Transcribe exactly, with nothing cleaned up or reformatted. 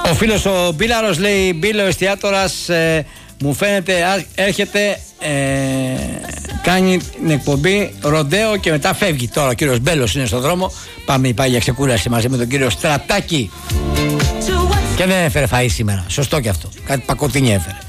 Ο φίλος ο Μπίλαρος λέει: Μπίλο εστιατόρας, ε, μου φαίνεται α, έρχεται, ε, κάνει την εκπομπή ροντέο και μετά φεύγει. Τώρα ο κύριος Μπέλος είναι στον δρόμο. Πάμε πάει για ξεκούραση μαζί με τον κύριο Στρατάκη. Και δεν έφερε φαΐ σήμερα. Σωστό και αυτό. Κάτι πακοτίνι έφερε.